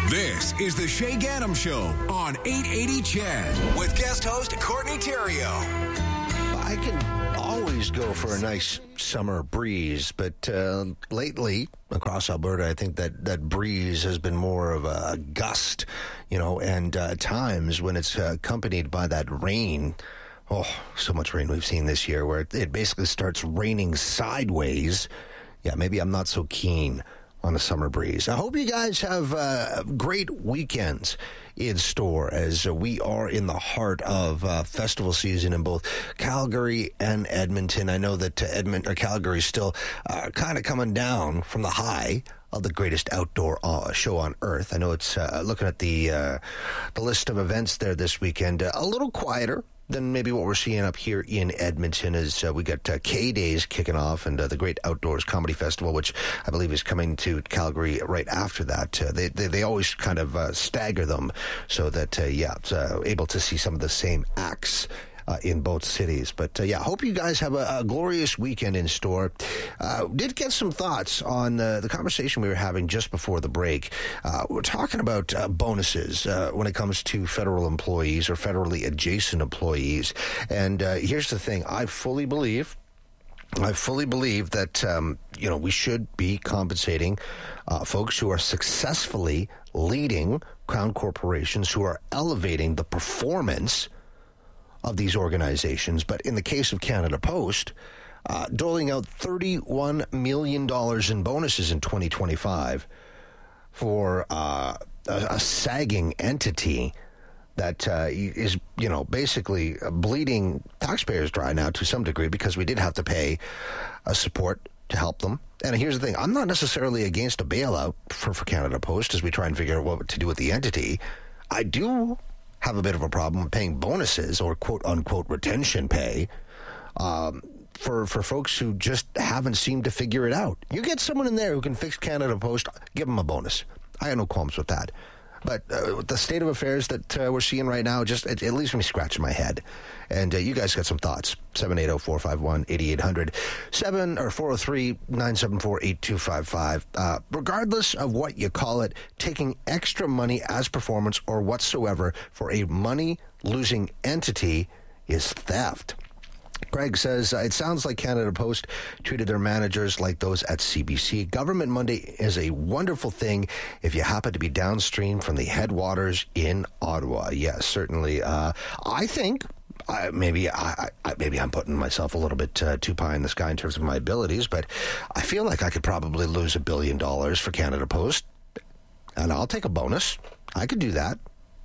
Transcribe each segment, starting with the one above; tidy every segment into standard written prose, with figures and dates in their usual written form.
This is the Shay Gaddam Show on 880 CHED with guest host Courtney Theriault. I can always go for a nice summer breeze, but lately across Alberta, I think that breeze has been more of a gust, and at times when it's accompanied by that rain. Oh, so much rain we've seen this year where it basically starts raining sideways. Yeah, maybe I'm not so keen on a summer breeze. I hope you guys have great weekends in store as we are in the heart of festival season in both Calgary and Edmonton. I know that Calgary is still kind of coming down from the high of the greatest outdoor show on earth. I know it's looking at the list of events there this weekend, a little quieter than maybe what we're seeing up here in Edmonton as we got K-Days kicking off and the Great Outdoors Comedy Festival, which I believe is coming to Calgary right after that. They always kind of stagger them so that, it's able to see some of the same acts in both cities. But, hope you guys have a glorious weekend in store. Did get some thoughts on the conversation we were having just before the break. We're talking about bonuses when it comes to federal employees or federally adjacent employees. And here's the thing. I fully believe that, we should be compensating folks who are successfully leading crown corporations, who are elevating the performance of these organizations. But in the case of Canada Post, doling out $31 million in bonuses in 2025 for a sagging entity that is, basically bleeding taxpayers dry now to some degree, because we did have to pay support to help them. And here's the thing. I'm not necessarily against a bailout for Canada Post as we try and figure out what to do with the entity. I do have a bit of a problem with paying bonuses or quote-unquote retention pay for folks who just haven't seemed to figure it out. You get someone in there who can fix Canada Post, give them a bonus. I have no qualms with that. But with the state of affairs that we're seeing right now, just at least me scratching my head. And you guys got some thoughts. 780-451-8800. 403-974-8255. Regardless of what you call it, taking extra money as performance or whatsoever for a money-losing entity is theft. Greg says, it sounds like Canada Post treated their managers like those at CBC. Government Monday is a wonderful thing if you happen to be downstream from the headwaters in Ottawa. Yes, certainly. I think maybe I'm putting myself a little bit too pie in the sky in terms of my abilities, but I feel like I could probably lose $1 billion for Canada Post, and I'll take a bonus. I could do that.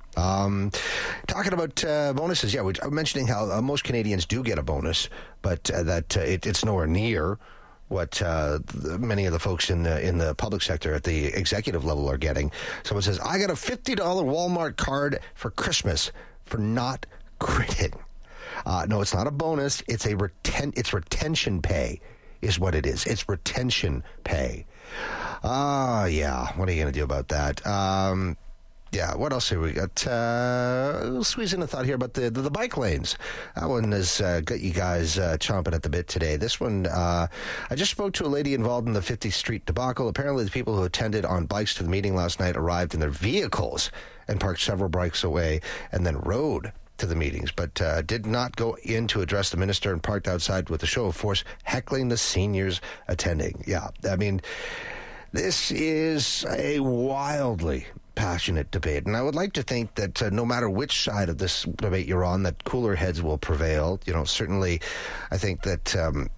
Talking about bonuses, I'm mentioning how most Canadians do get a bonus, but that it's nowhere near what many of the folks in the public sector at the executive level are getting. Someone says, I got a $50 Walmart card for Christmas for not quitting. No, it's not a bonus. It's it's retention pay is what it is. It's retention pay. What are you going to do about that? What else have we got? We'll squeeze in a thought here about the bike lanes. That one has got you guys chomping at the bit today. This one, I just spoke to a lady involved in the 50th Street debacle. Apparently the people who attended on bikes to the meeting last night arrived in their vehicles and parked several bikes away and then rode to the meetings, but did not go in to address the minister and parked outside with a show of force, heckling the seniors attending. Yeah, I mean, this is a wildly passionate debate, and I would like to think that no matter which side of this debate you're on, that cooler heads will prevail. Certainly I think that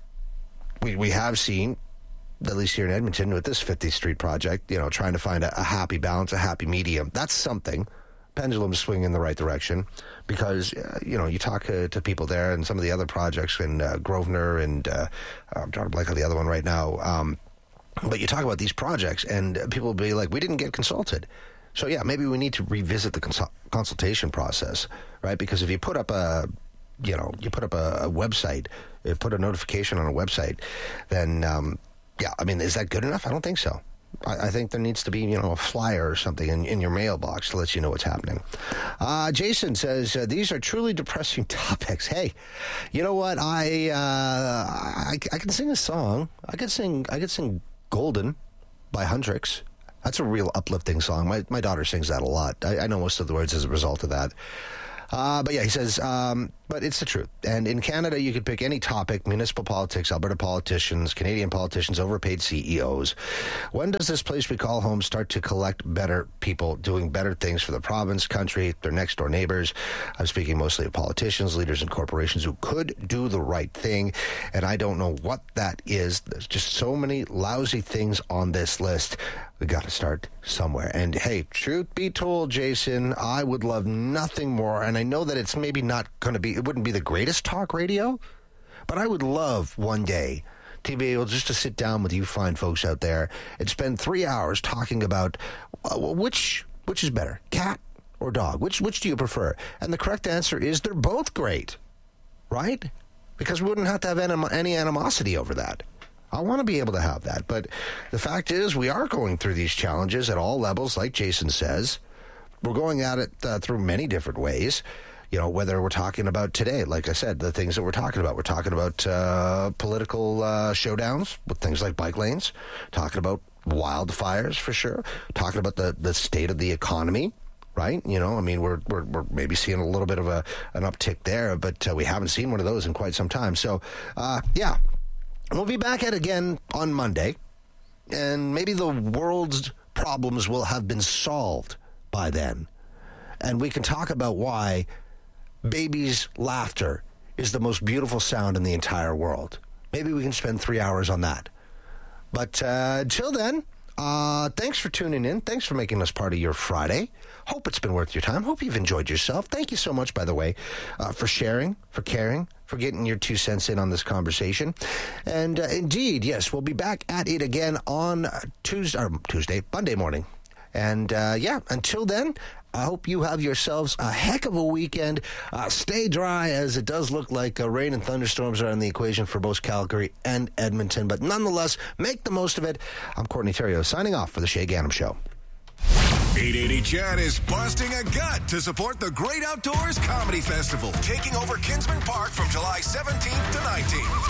we have seen, at least here in Edmonton, with this 50th Street project, trying to find a happy balance, a happy medium. That's something. Pendulums swing in the right direction, because you talk to people there, and some of the other projects in Grosvenor, and I'm drawing a blank on the other one right now, but you talk about these projects and people will be like, we didn't get consulted. So maybe we need to revisit the consultation process, right? Because if you put up a website, if you put a notification on a website, then is that good enough? I don't think so. I think there needs to be, a flyer or something in your mailbox to let you know what's happening. Jason says, these are truly depressing topics. Hey, you know what? I can sing a song. I could sing Golden by Huntrix. That's a real uplifting song. My daughter sings that a lot. I know most of the words as a result of that. But yeah, he says, but it's the truth. And in Canada, you could pick any topic, municipal politics, Alberta politicians, Canadian politicians, overpaid CEOs. When does this place we call home start to collect better people doing better things for the province, country, their next door neighbors? I'm speaking mostly of politicians, leaders, and corporations who could do the right thing. And I don't know what that is. There's just so many lousy things on this list. We got to start somewhere. And hey, truth be told, Jason, I would love nothing more. And I know that it's maybe not going to be, it wouldn't be the greatest talk radio, but I would love one day to be able just to sit down with you fine folks out there and spend 3 hours talking about which is better, cat or dog? Which do you prefer? And the correct answer is they're both great, right? Because we wouldn't have to have any animosity over that. I want to be able to have that. But the fact is, we are going through these challenges at all levels, like Jason says. We're going at it through many different ways. You know, whether we're talking about today, like I said, the things that we're talking about. We're talking about political showdowns with things like bike lanes, talking about wildfires for sure, talking about the state of the economy. Right? You know, I mean, we're maybe seeing a little bit of an uptick there, but we haven't seen one of those in quite some time. So, yeah. We'll be back at it again on Monday, and maybe the world's problems will have been solved by then. And we can talk about why babies' laughter is the most beautiful sound in the entire world. Maybe we can spend 3 hours on that. But until then, thanks for tuning in. Thanks for making us part of your Friday. Hope it's been worth your time. Hope you've enjoyed yourself. Thank you so much, by the way, for sharing, for caring, for getting your 2 cents in on this conversation. And indeed, yes, we'll be back at it again on Monday morning. And yeah, until then, I hope you have yourselves a heck of a weekend. Stay dry, as it does look like rain and thunderstorms are in the equation for both Calgary and Edmonton. But nonetheless, make the most of it. I'm Courtney Theriault, signing off for the Shay Ganem Show. 880 Chad is busting a gut to support the Great Outdoors Comedy Festival, taking over Kinsman Park from July 17th to 19th.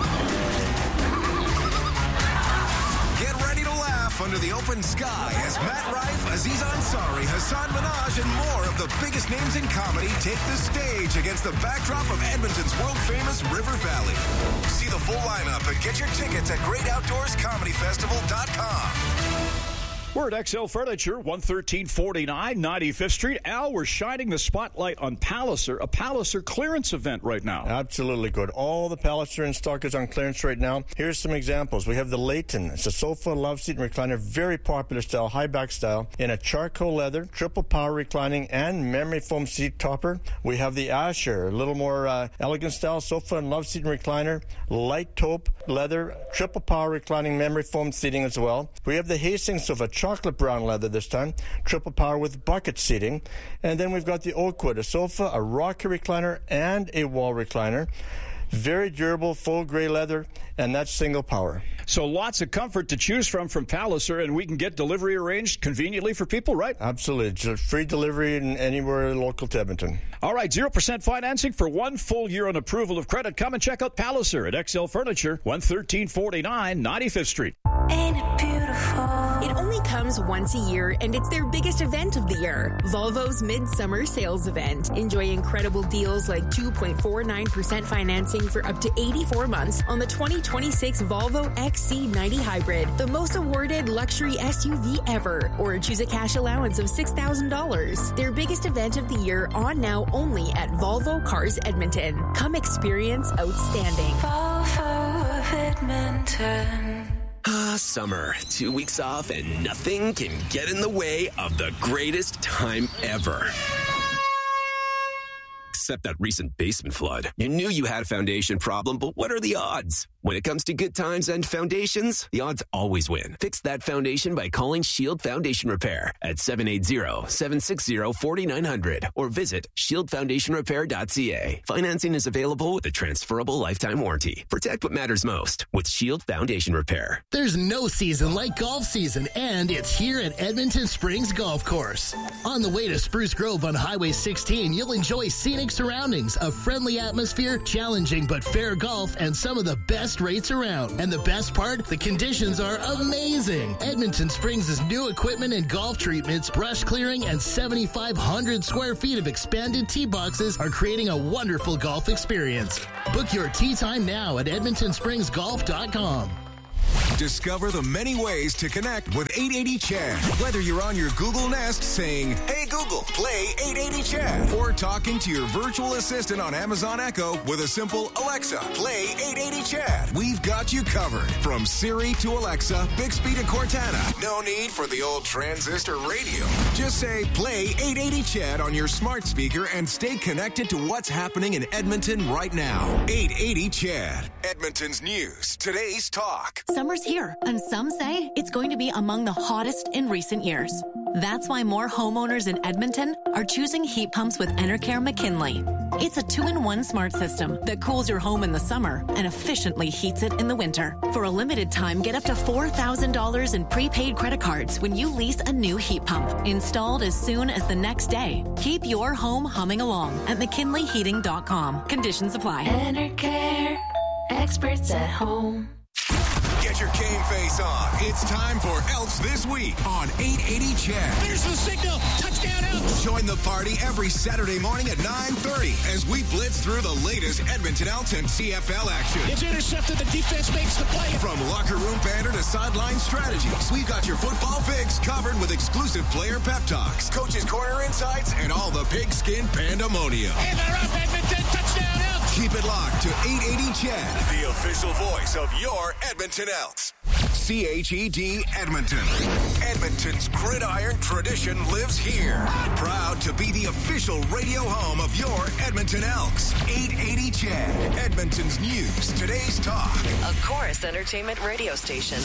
Get ready to laugh under the open sky as Matt Rife, Aziz Ansari, Hassan Minaj, and more of the biggest names in comedy take the stage against the backdrop of Edmonton's world-famous River Valley. See the full lineup and get your tickets at GreatOutdoorsComedyFestival.com. We're at XL Furniture, 11349 95th Street. Al, we're shining the spotlight on Palliser, a Palliser clearance event right now. Absolutely good. All the Palliser in stock is on clearance right now. Here's some examples. We have the Layton. It's a sofa, love seat, and recliner, very popular style, high back style, in a charcoal leather, triple power reclining, and memory foam seat topper. We have the Asher, a little more elegant style, sofa and love seat and recliner, light taupe leather, triple power reclining, memory foam seating as well. We have the Hastings sofa, chocolate brown leather this time, triple power with bucket seating. And then we've got the Oakwood, a sofa, a rocker recliner, and a wall recliner. Very durable, full gray leather, and that's single power. So lots of comfort to choose from Palliser, and we can get delivery arranged conveniently for people, right? Absolutely. Just free delivery in anywhere local to Edmonton. All right, 0% financing for 1 full year on approval of credit. Come and check out Palliser at XL Furniture, 11349 95th Street. Ain't it beautiful? It only comes once a year, and it's their biggest event of the year. Volvo's Midsummer Sales Event. Enjoy incredible deals like 2.49% financing for up to 84 months on the 2026 Volvo XC90 Hybrid, the most awarded luxury SUV ever. Or choose a cash allowance of $6,000. Their biggest event of the year on now only at Volvo Cars Edmonton. Come experience outstanding. Volvo of Edmonton. Summer. 2 weeks off and nothing can get in the way of the greatest time ever. Except that recent basement flood. You knew you had a foundation problem, but what are the odds? When it comes to good times and foundations, the odds always win. Fix that foundation by calling Shield Foundation Repair at 780-760-4900 or visit shieldfoundationrepair.ca. Financing is available with a transferable lifetime warranty. Protect what matters most with Shield Foundation Repair. There's no season like golf season, and it's here at Edmonton Springs Golf Course. On the way to Spruce Grove on Highway 16, you'll enjoy scenic surroundings, a friendly atmosphere, challenging but fair golf, and some of the best rates around. And the best part, the conditions are amazing. Edmonton Springs' new equipment and golf treatments, brush clearing, and 7,500 square feet of expanded tee boxes are creating a wonderful golf experience. Book your tee time now at EdmontonSpringsGolf.com. Discover the many ways to connect with 880 Chad. Whether you're on your Google Nest saying, "Hey Google, play 880 Chad," or talking to your virtual assistant on Amazon Echo with a simple "Alexa, play 880 Chad." We've got you covered. From Siri to Alexa, Bixby to Cortana. No need for the old transistor radio. Just say, "Play 880 Chad" on your smart speaker and stay connected to what's happening in Edmonton right now. 880 Chad. Edmonton's news. Today's talk. Summer's here, and some say it's going to be among the hottest in recent years. That's why more homeowners in Edmonton are choosing heat pumps with Enercare McKinley. It's a 2-in-1 smart system that cools your home in the summer and efficiently heats it in the winter. For a limited time, get up to $4,000 in prepaid credit cards when you lease a new heat pump, installed as soon as the next day. Keep your home humming along at McKinleyHeating.com. Conditions apply. Enercare, experts at home. Get your game face on. It's time for Elks This Week on 880 Chad. There's the signal. Touchdown Elks. Join the party every Saturday morning at 9:30 as we blitz through the latest Edmonton Elks and CFL action. It's intercepted. The defense makes the play. From locker room banter to sideline strategies, we've got your football fix covered with exclusive player pep talks, coaches' corner insights, and all the pigskin pandemonium. And they're up, Edmonton. Touchdown Elks. Keep it locked to 880 Chad, the official voice of your Edmonton Elks. CHED Edmonton. Edmonton's gridiron tradition lives here. Proud to be the official radio home of your Edmonton Elks. 880 Chad, Edmonton's news. Today's talk. A Chorus Entertainment radio station.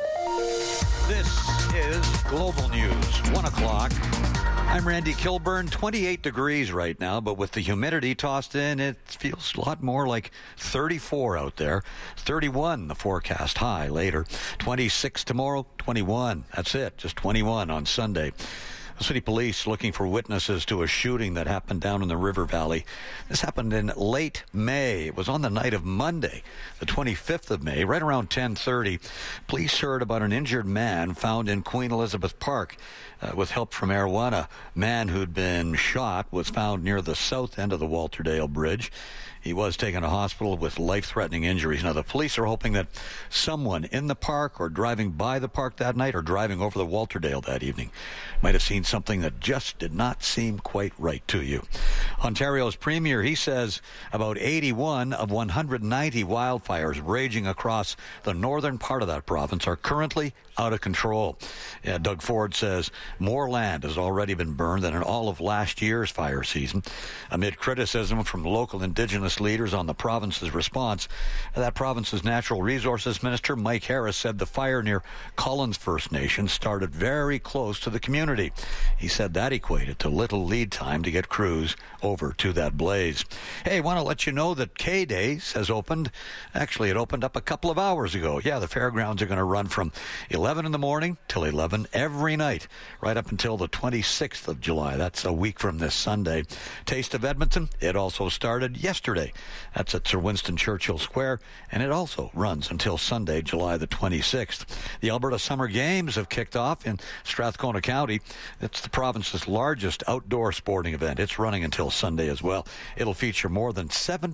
This is Global News, 1 o'clock. I'm Randy Kilburn. 28 degrees right now, but with the humidity tossed in, it feels a lot more like 34 out there. 31, the forecast high later. 26 tomorrow, 21. That's it, just 21 on Sunday. The city police looking for witnesses to a shooting that happened down in the River Valley. This happened in late May. It was on the night of Monday, the 25th of May, right around 10:30. Police heard about an injured man found in Queen Elizabeth Park. With help from Erewhon, a man who'd been shot was found near the south end of the Walterdale Bridge. He was taken to hospital with life-threatening injuries. Now, the police are hoping that someone in the park or driving by the park that night or driving over the Walterdale that evening might have seen something that just did not seem quite right to you. Ontario's premier, he says about 81 of 190 wildfires raging across the northern part of that province are currently out of control. Doug Ford says more land has already been burned than in all of last year's fire season. Amid criticism from local Indigenous leaders on the province's response, that province's natural resources minister, Mike Harris, said the fire near Collins First Nation started very close to the community. He said that equated to little lead time to get crews over to that blaze. Hey, I want to let you know that K-Days has opened. Actually, it opened up a couple of hours ago. Yeah, the fairgrounds are going to run from 11 in the morning till 11 every night, right up until the 26th of July. That's a week from this Sunday. Taste of Edmonton, it also started yesterday. That's at Sir Winston Churchill Square, and it also runs until Sunday, July the 26th. The Alberta Summer Games have kicked off in Strathcona County. It's the province's largest outdoor sporting event. It's running until Sunday as well. It'll feature more than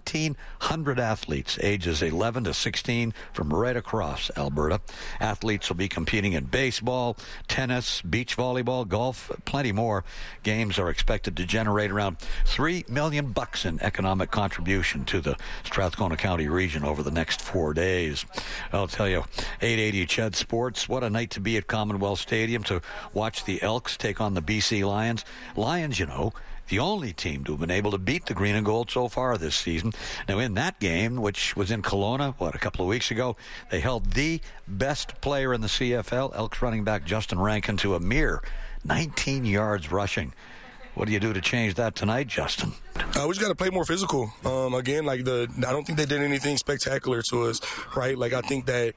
1,700 athletes, ages 11 to 16, from right across Alberta. Athletes will be competing in baseball, tennis, beach volleyball, golf, plenty more. Games are expected to generate around $3 million in economic contribution to the Strathcona County region over the next 4 days. I'll tell you, 880 Chad Sports, what a night to be at Commonwealth Stadium to watch the Elks take on the BC Lions. Lions, you know, the only team to have been able to beat the Green and Gold so far this season. Now, in that game, which was in Kelowna, a couple of weeks ago, they held the best player in the CFL, Elks running back Justin Rankin, to a mere 19 yards rushing. What do you do to change that tonight, Justin? We just got to play more physical. Again, I don't think they did anything spectacular to us, right? I think that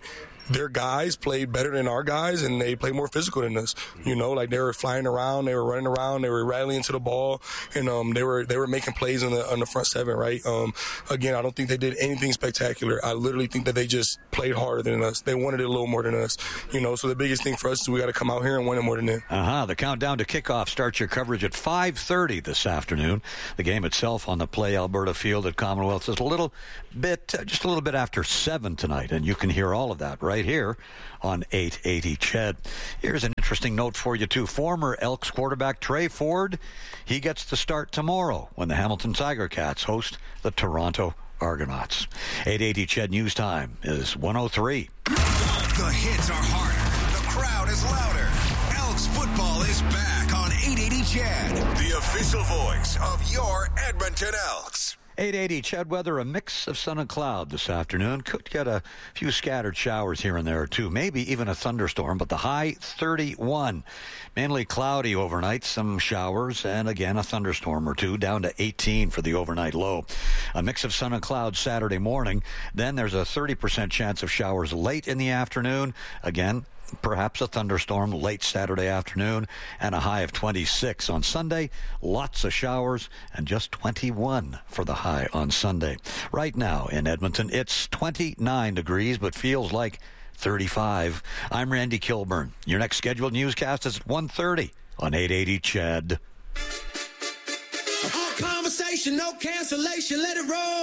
their guys played better than our guys, and they played more physical than us. You know, like they were flying around, they were running around, they were rallying to the ball, and they were making plays on the front seven, right? Again, I don't think they did anything spectacular. I literally think that they just played harder than us. They wanted it a little more than us, you know. So the biggest thing for us is we got to come out here and win it more than them. The countdown to kickoff starts your coverage at 5:30 this afternoon. The game itself on the Play Alberta field at Commonwealth is just a little bit after 7 tonight, and you can hear all of that right here on 880 CHED. Here's an interesting note for you, too. Former Elks quarterback Trey Ford, he gets to start tomorrow when the Hamilton Tiger Cats host the Toronto Argonauts. 880 CHED News Time is 1:03. The hits are harder. The crowd is louder. Elks football is back on 880 CHED, the official voice of your Edmonton Elks. 880 CHED weather, a mix of sun and cloud this afternoon. Could get a few scattered showers here and there, too. Maybe even a thunderstorm, but the high 31. Mainly cloudy overnight, some showers, and again a thunderstorm or two, down to 18 for the overnight low. A mix of sun and cloud Saturday morning. Then there's a 30% chance of showers late in the afternoon. Again, perhaps a thunderstorm late Saturday afternoon, and a high of 26 on Sunday. Lots of showers, and just 21 for the high on Sunday. Right now in Edmonton, it's 29 degrees, but feels like 35. I'm Randy Kilburn. Your next scheduled newscast is at 1:30 on 880 CHED. All conversation, no cancellation, let it roll.